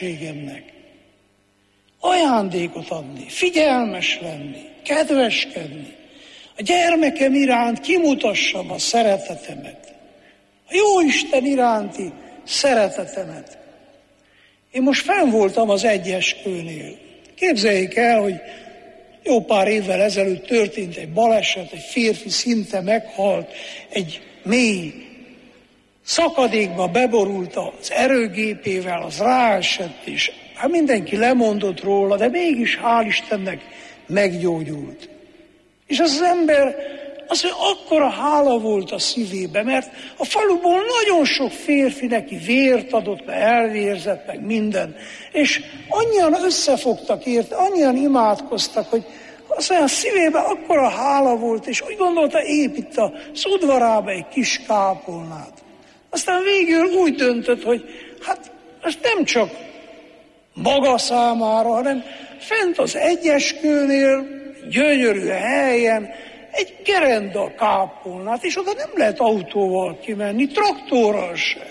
feleségemnek ajándékot adni, figyelmes lenni, kedveskedni, a gyermekem iránt kimutassam a szeretetemet, a Jóisten iránti szeretetemet. Én most fenn voltam az Egyeskőnél. Képzeljék el, hogy jó pár évvel ezelőtt történt egy baleset, egy férfi szinte meghalt, egy mély szakadékba beborult az erőgépével, az ráesett, és hát mindenki lemondott róla, de mégis hál' Istennek meggyógyult. És az ember, hogy akkora hála volt a szívébe, mert a faluból nagyon sok férfi neki vért adott, mert elvérzett, meg minden. És annyian összefogtak érte, annyian imádkoztak, hogy az olyan szívében akkora hála volt, és úgy gondolta, épít az udvarába egy kis kápolnát. Aztán végül úgy döntött, hogy hát ez nem csak maga számára, hanem fent az Egyeskőnél, gyönyörű helyen, egy gerenda kápolnát, és oda nem lehet autóval kimenni, traktorral sem.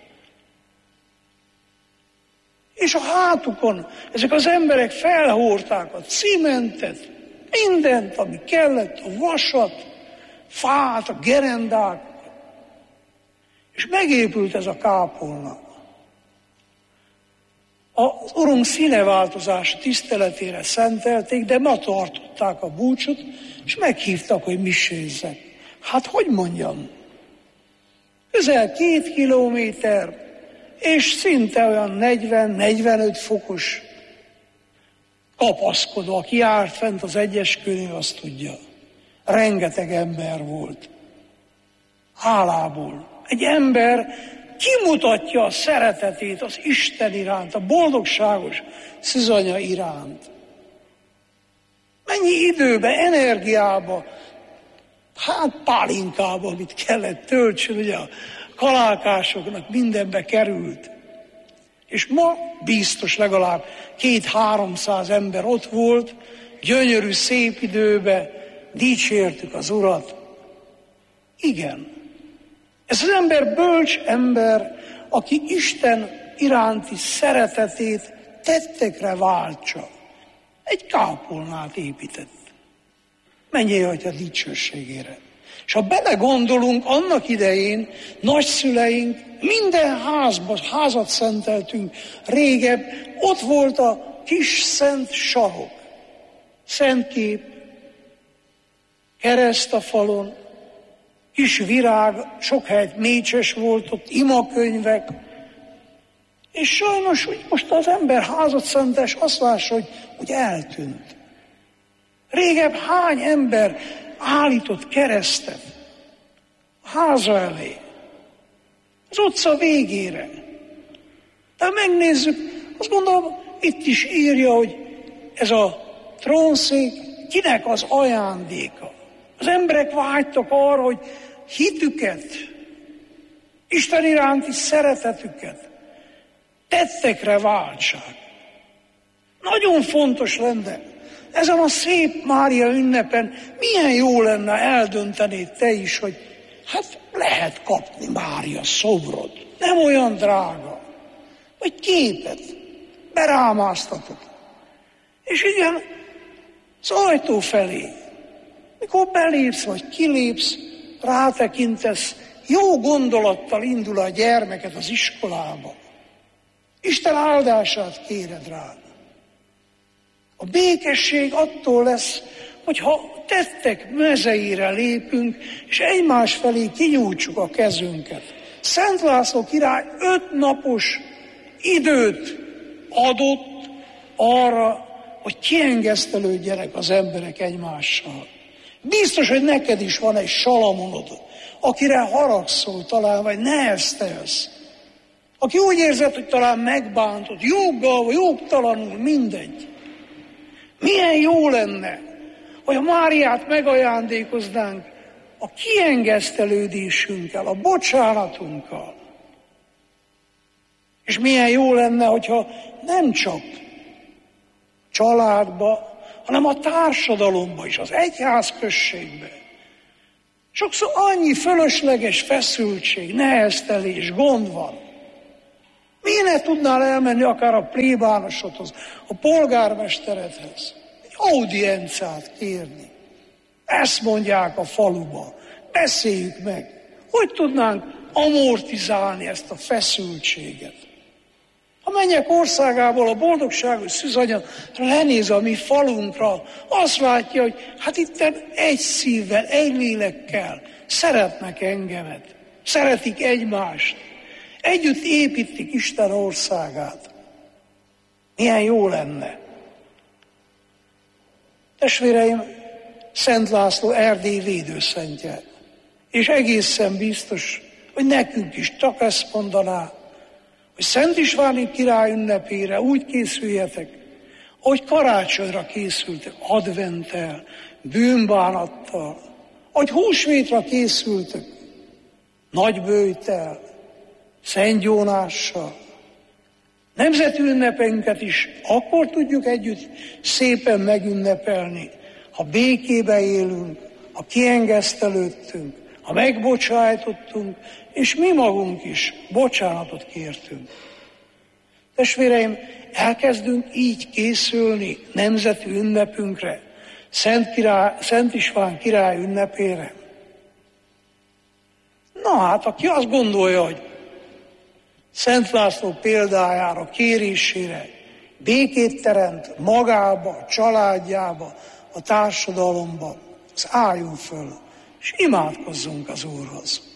És a hátukon ezek az emberek felhordták a cimentet, mindent, ami kellett, a vasat, fát, a gerendák, és megépült ez a kápolna. Az Urunk színeváltozása tiszteletére szentelték, de ma tartották a búcsút, és meghívtak, hogy misézzek. Hát, hogy mondjam, közel 2 kilométer, és szinte olyan 40-45 fokos kapaszkodó, aki járt fent az Egyeskőnél, azt tudja. Rengeteg ember volt. Hálából. Egy ember kimutatja a szeretetét az Isten iránt, a boldogságos szűzanya iránt. Mennyi időbe, energiába, hát pálinkába, amit kellett töltsön, ugye a kalálkásoknak mindenbe került. És ma biztos legalább 200-300 ember ott volt, gyönyörű, szép időbe, dicsértük az Urat. Igen. Ez az ember bölcs ember, aki Isten iránti szeretetét tettekre váltsa. Egy kápolnát épített. Menjél, Atya, dicsőségére. És ha belegondolunk, annak idején nagyszüleink minden házat szenteltünk. Régebb ott volt a kis szent sarok, szentkép, kereszt a falon, kis virág, sok helyet mécses volt, ott imakönyvek. És sajnos, hogy most az ember házat szentes, azt lássa, hogy eltűnt. Régebb hány ember állított keresztet a háza elé, az utca végére. De megnézzük, azt gondolom, itt is írja, hogy ez a trónszék kinek az ajándéka. Az emberek vágytak arra, hogy hitüket, Isten iránti szeretetüket tettekre váltsák. Nagyon fontos lenne, ezen a szép Mária ünnepen milyen jó lenne eldöntenéd te is, hogy hát lehet kapni Mária szobrot, nem olyan drága, vagy képet, berámáztatod. És igen, az ajtó felé, mikor belépsz, vagy kilépsz, rátekintesz, jó gondolattal indul a gyermeket az iskolába. Isten áldását kéred rád. A békesség attól lesz, hogyha tettek mezeire lépünk, és egymás felé kinyújtsuk a kezünket. Szent László király 5 napos időt adott arra, hogy kiengesztelődjenek az emberek egymással. Biztos, hogy neked is van egy Salamonod, akire haragszol talán, vagy neheztelsz. Aki úgy érzed, hogy talán megbántott, joggal vagy jogtalanul, mindegy. Milyen jó lenne, hogy a Máriát megajándékoznánk a kiengesztelődésünkkel, a bocsánatunkkal. És milyen jó lenne, hogyha nem csak családba, hanem a társadalomba is, az egyházközségbe. Sokszor annyi fölösleges feszültség, neheztelés, gond van. Miért ne tudnál elmenni akár a plébánosodhoz, a polgármesteredhez, egy audienciát kérni? Ezt mondják a faluba. Beszéljük meg. Hogy tudnánk amortizálni ezt a feszültséget? A mennyek országából a boldogságos szűzanya lenéz a mi falunkra, azt látja, hogy hát itten egy szívvel, egy lélekkel szeretnek engemet, szeretik egymást, együtt építik Isten országát. Milyen jó lenne. Testvéreim, Szent László Erdély védőszentje, és egészen biztos, hogy nekünk is csak ezt mondaná, hogy Szent Istváni király ünnepére úgy készüljetek, ahogy karácsonyra készültek, adventtel, bűnbánattal, ahogy húsvétra készültek, nagyböjttel, szentgyónással. Nemzeti ünnepenket is akkor tudjuk együtt szépen megünnepelni, ha békébe élünk, ha kiengesztelődtünk, ha megbocsájtottunk, és mi magunk is bocsánatot kértünk. Testvéreim, elkezdünk így készülni nemzeti ünnepünkre, Szent István király ünnepére. Na hát, aki azt gondolja, hogy Szent László példájára, kérésére békét teremt magába, a családjába, a társadalomba, az álljon föl, és imádkozzunk az Úrhoz.